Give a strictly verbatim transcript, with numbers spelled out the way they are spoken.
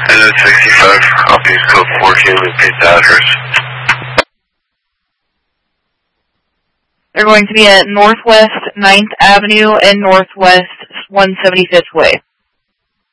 And then sixty-five, copy code four K, repeat the address. They're going to be at Northwest ninth Avenue and Northwest one seventy-fifth Way.